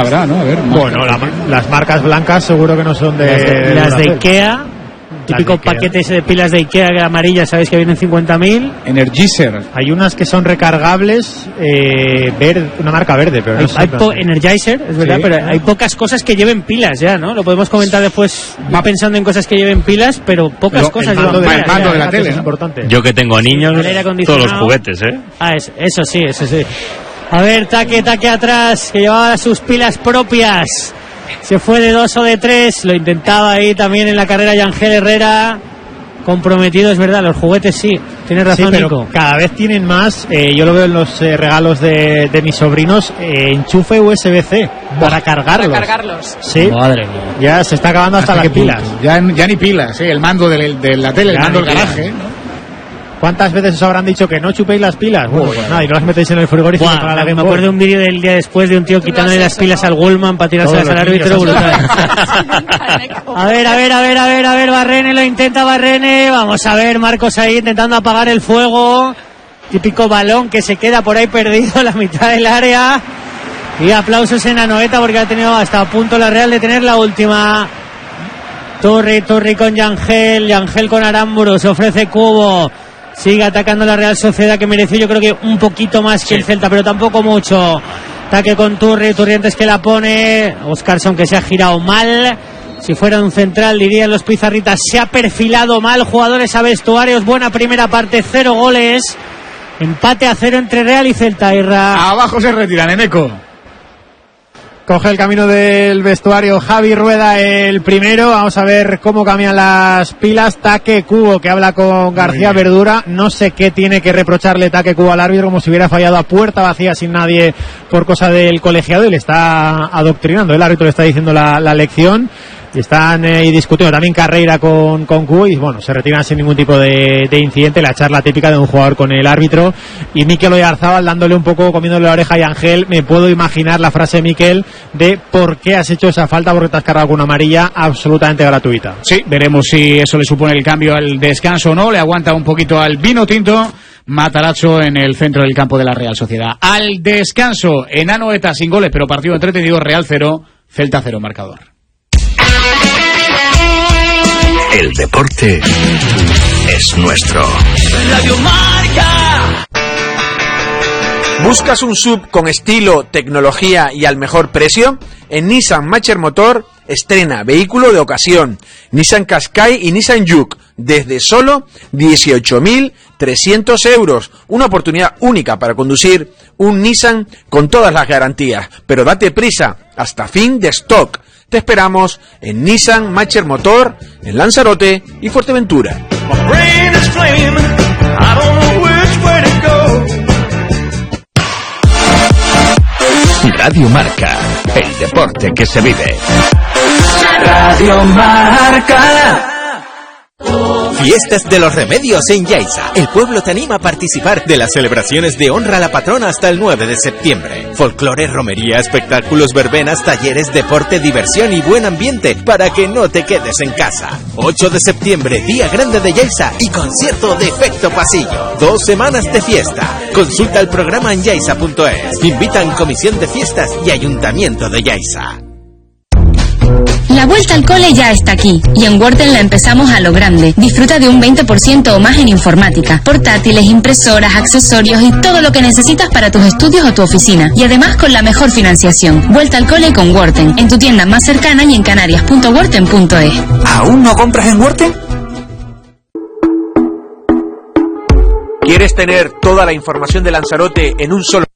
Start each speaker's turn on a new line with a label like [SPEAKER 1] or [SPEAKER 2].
[SPEAKER 1] habrá, ¿no? A ver.
[SPEAKER 2] Bueno, las marcas blancas seguro que no son de...
[SPEAKER 3] Las de Ikea. Típico paquete ese de pilas de Ikea amarillas, sabéis que vienen 50.000.
[SPEAKER 1] Energizer.
[SPEAKER 2] Hay unas que son recargables, una marca verde, pero no
[SPEAKER 3] Energizer, es verdad, sí, pero hay pocas cosas que lleven pilas ya, ¿no? Lo podemos comentar después. Va pensando en cosas que lleven pilas, pero pocas cosas llevan pilas.
[SPEAKER 1] El mando de la tele,
[SPEAKER 2] es importante.
[SPEAKER 4] Yo que tengo niños, todos los juguetes, ¿eh?
[SPEAKER 3] Eso sí. A ver, taque atrás, que llevaba sus pilas propias. Se fue de 2 o de 3, lo intentaba ahí también en la carrera Yangel Herrera. Comprometido, es verdad, los juguetes sí, tienes razón,
[SPEAKER 2] sí, pero
[SPEAKER 3] Nico.
[SPEAKER 2] Cada vez tienen más, yo lo veo en los regalos de mis sobrinos, enchufe USB-C para cargarlos. Sí,
[SPEAKER 3] madre mía.
[SPEAKER 2] Ya se está acabando hasta las pilas.
[SPEAKER 1] Ya ni pilas, el mando de la tele, el mando del garaje, ¿no?
[SPEAKER 2] ¿Cuántas veces os habrán dicho que no chupéis las pilas? Bueno, pues nada, y no las metéis en el frigorífico para la Game Boy.
[SPEAKER 3] Me acuerdo de un vídeo del día después de un tío quitándole las pilas al Gullman para tirárselas al árbitro. Brutal. A ver, Barrene lo intenta, vamos a ver, Marcos ahí intentando apagar el fuego. Típico balón que se queda por ahí perdido en la mitad del área. Y aplausos en Anoeta porque ha tenido hasta a punto la Real de tener la última. Turri con Yangel con Aramburu, se ofrece Cubo. Sigue atacando la Real Sociedad, que mereció yo creo que un poquito más que el Celta, pero tampoco mucho. Ataque con Turri antes que la pone. Oscarson, que se ha girado mal. Si fuera un central dirían los pizarritas, se ha perfilado mal. Jugadores a vestuarios, buena primera parte, 0 goles. Empate a 0 entre Real y Celta.
[SPEAKER 1] Abajo se retiran, Eneco.
[SPEAKER 2] Coge el camino del vestuario Javi Rueda, el primero. Vamos a ver cómo cambian las pilas. Taque Cubo, que habla con García Verdura. No sé qué tiene que reprocharle Taque Cubo al árbitro, como si hubiera fallado a puerta vacía sin nadie por cosa del colegiado, y le está adoctrinando. El árbitro le está diciendo la lección. Y están discutiendo también Carreira con Cubo, y bueno, se retiran sin ningún tipo de incidente. La charla típica de un jugador con el árbitro, y Mikel Oyarzábal dándole un poco, comiéndole la oreja a Ángel. Me puedo imaginar la frase de Mikel de por qué has hecho esa falta, porque te has cargado con una amarilla absolutamente gratuita.
[SPEAKER 1] Sí, veremos si eso le supone el cambio al descanso o no. Le aguanta un poquito al vino tinto Matarazzo en el centro del campo de la Real Sociedad. Al descanso en Anoeta, sin goles, pero partido entretenido. Real 0, Celta 0 marcador.
[SPEAKER 5] El deporte es nuestro.
[SPEAKER 6] Radio Marca.
[SPEAKER 7] ¿Buscas un SUV con estilo, tecnología y al mejor precio? En Nissan Matcher Motor estrena vehículo de ocasión, Nissan Qashqai y Nissan Juke, desde solo 18.300 euros. Una oportunidad única para conducir un Nissan con todas las garantías. Pero date prisa, hasta fin de stock. Te esperamos en Nissan Matcher Motor, en Lanzarote y Fuerteventura.
[SPEAKER 5] Radio Marca, el deporte que se vive.
[SPEAKER 6] Radio Marca.
[SPEAKER 8] Fiestas de los Remedios en Yaiza. El pueblo te anima a participar de las celebraciones de Honra a la Patrona hasta el 9 de septiembre. Folclore, romería, espectáculos, verbenas, talleres, deporte, diversión y buen ambiente para que no te quedes en casa. 8 de septiembre, Día Grande de Yaiza y concierto de efecto pasillo. 2 semanas de fiesta. Consulta el programa en yaiza.es. Invitan Comisión de Fiestas y Ayuntamiento de Yaiza.
[SPEAKER 9] La vuelta al cole ya está aquí, y en Worten la empezamos a lo grande. Disfruta de un 20% o más en informática, portátiles, impresoras, accesorios y todo lo que necesitas para tus estudios o tu oficina. Y además con la mejor financiación. Vuelta al cole con Worten, en tu tienda más cercana y en canarias.worten.es.
[SPEAKER 8] ¿Aún no compras en Worten?
[SPEAKER 7] ¿Quieres tener toda la información de Lanzarote en un solo